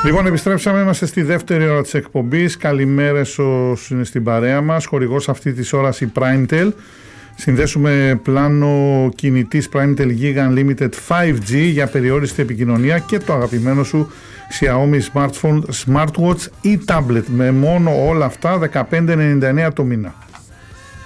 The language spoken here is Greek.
Λοιπόν, επιστρέψαμε, είμαστε στη δεύτερη ώρα της εκπομπής. Καλημέρες όσοι είναι στην παρέα μας. Χορηγός αυτή της ώρας η Primetel. Συνδέσουμε πλάνο κινητής Primetel Giga Unlimited 5G για περιόριστη επικοινωνία και το αγαπημένο σου Xiaomi Smartphone, Smartwatch ή Tablet. Με μόνο όλα αυτά 15,99 το μήνα.